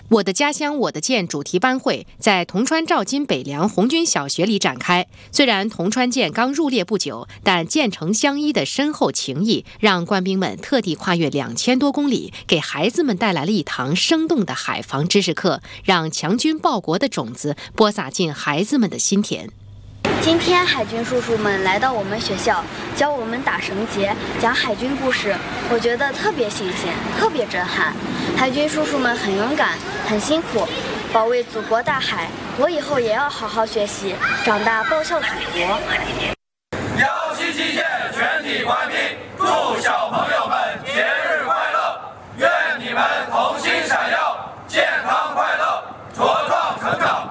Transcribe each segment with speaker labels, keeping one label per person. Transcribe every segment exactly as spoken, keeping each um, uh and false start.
Speaker 1: 我的家乡我的舰主题班会在铜川肇金北梁红军小学里展开。虽然铜川舰刚入列不久，但舰城相依的深厚情谊，让官兵们特地跨越两千多公里，给孩子们带来了一堂生动的海防知识课，让强军报国的种子播撒进孩子们的心田。
Speaker 2: 今天海军叔叔们来到我们学校，教我们打绳结，讲海军故事，我觉得特别新鲜，特别震撼。海军叔叔们很勇敢，很辛苦，保卫祖国大海。我以后也要好好学习，长大报效祖国。
Speaker 3: 幺七七舰全体官兵，祝小朋友们节日快乐！愿你们童心闪耀，健康快乐，茁壮成长。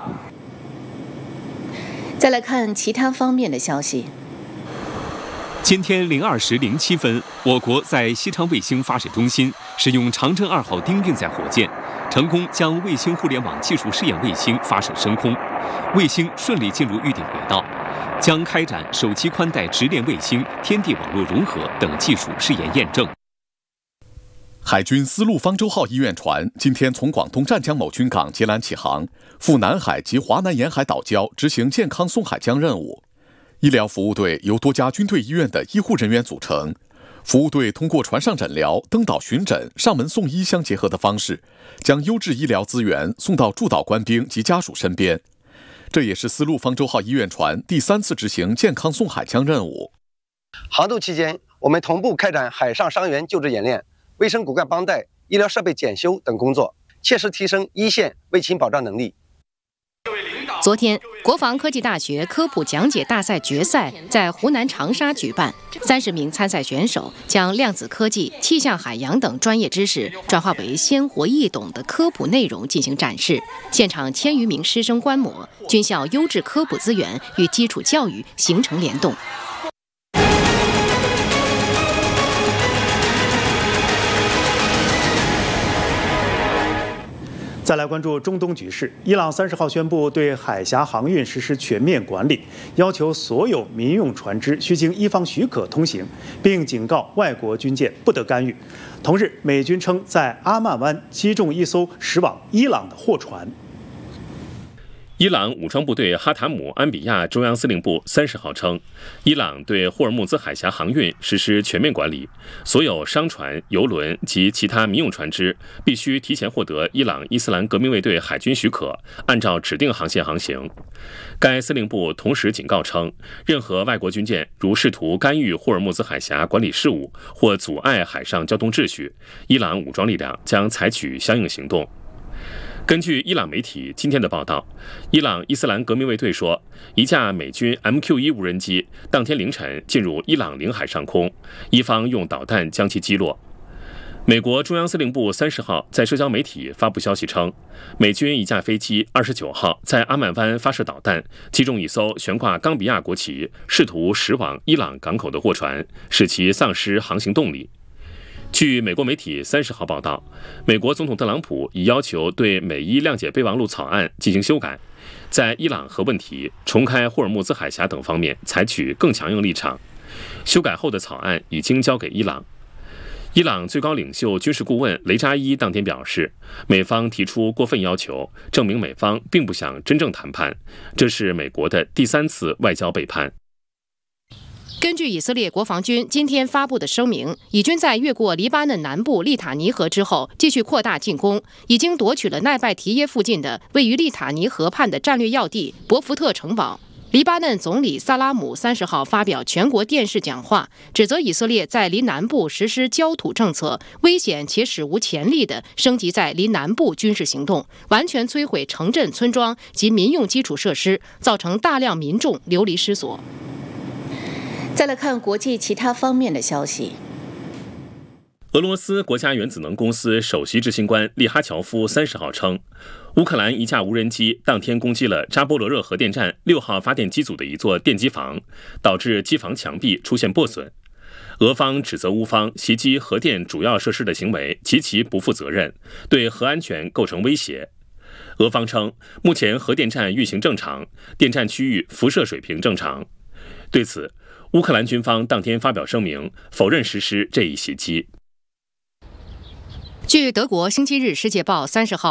Speaker 4: 再来看其他方面的消息。
Speaker 5: 今天零二时零七分，我国在西昌卫星发射中心使用长征二号丁运载火箭，成功将卫星互联网技术试验卫星发射升空，卫星顺利进入预定轨道，将开展手机宽带直连卫星、天地网络融合等技术试验验证。
Speaker 6: 海军丝路方舟号医院船今天从广东湛江某军港接缆起航，赴南海及华南沿海岛礁执行健康送海江任务。医疗服务队由多家军队医院的医护人员组成，服务队通过船上诊疗、登岛巡诊、上门送医相结合的方式，将优质医疗资源送到驻岛官兵及家属身边。这也是丝路方舟号医院船第三次执行健康送海江任务。
Speaker 7: 航渡期间，我们同步开展海上伤员救治演练、卫生骨干帮带、医疗设备检修等工作，切实提升一线卫勤保障能力。
Speaker 1: 昨天，国防科技大学科普讲解大赛决赛在湖南长沙举办，三十名参赛选手将量子科技、气象海洋等专业知识转化为鲜活易懂的科普内容进行展示。现场千余名师生观摩，军校优质科普资源与基础教育形成联动。
Speaker 8: 再来关注中东局势，伊朗三十号宣布对海峡航运实施全面管理，要求所有民用船只需经伊方许可通行，并警告外国军舰不得干预。同日，美军称在阿曼湾击中一艘驶往伊朗的货船。
Speaker 5: 伊朗武装部队哈塔姆安比亚中央司令部三十号称，伊朗对霍尔木兹海峡航运实施全面管理，所有商船、邮轮及其他民用船只必须提前获得伊朗伊斯兰革命卫队海军许可，按照指定航线航行。该司令部同时警告称，任何外国军舰如试图干预霍尔木兹海峡管理事务或阻碍海上交通秩序，伊朗武装力量将采取相应行动。根据伊朗媒体今天的报道，伊朗伊斯兰革命卫队说，一架美军 M Q 一 无人机当天凌晨进入伊朗领海上空，伊方用导弹将其击落。美国中央司令部三十号在社交媒体发布消息称，美军一架飞机二十九号在阿曼湾发射导弹，击中一艘悬挂冈比亚国旗、试图驶往伊朗港口的货船，使其丧失航行动力。据美国媒体三十号报道，美国总统特朗普已要求对美伊谅解备忘录草案进行修改，在伊朗核问题、重开霍尔木兹海峡等方面采取更强硬立场。修改后的草案已经交给伊朗。伊朗最高领袖军事顾问雷扎伊当天表示，美方提出过分要求，证明美方并不想真正谈判，这是美国的第三次外交背叛。
Speaker 1: 根据以色列国防军今天发布的声明，以军在越过黎巴嫩南部利塔尼河之后，继续扩大进攻，已经夺取了奈拜提耶附近的位于利塔尼河畔的战略要地博福特城堡。黎巴嫩总理萨拉姆三十号发表全国电视讲话，指责以色列在黎南部实施焦土政策，危险且史无前例地升级在黎南部军事行动，完全摧毁城镇、村庄及民用基础设施，造成大量民众流离失所。
Speaker 4: 再来看国际其他方面的消息。
Speaker 5: 俄罗斯国家原子能公司首席执行官利哈乔夫三十号称，乌克兰一架无人机当天攻击了扎波罗热核电站六号发电机组的一座电机房，导致机房墙壁出现破损。俄方指责乌方袭击核电主要设施的行为极其不负责任，对核安全构成威胁。俄方称，目前核电站运行正常，电站区域辐射水平正常。对此，乌克兰军方当天发表声明，否认实施这一袭击。
Speaker 1: 据德国《星期日世界报》三十号